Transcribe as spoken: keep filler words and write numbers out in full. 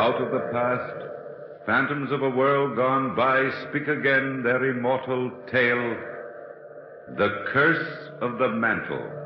Out of the past, phantoms of a world gone by speak again their immortal tale, The Curse of the Mantle.